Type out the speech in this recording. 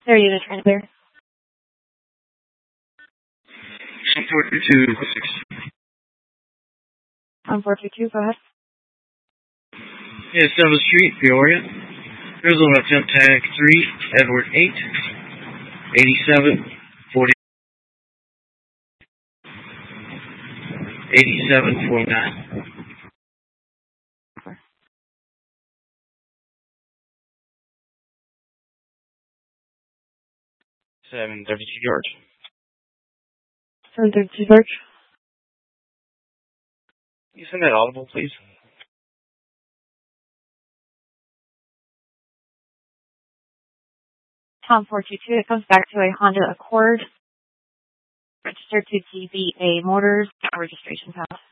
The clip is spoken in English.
There you go, trying to clear. 422. 422, go ahead. Yes, down the street, Peoria. Grizzle about temp tag 3, Edward 8, 87, 40, 87, 49. 732 George. 732 George. Can you send that audible, please? Tom 422, it comes back to a Honda Accord, registered to DBA Motors, registration pass.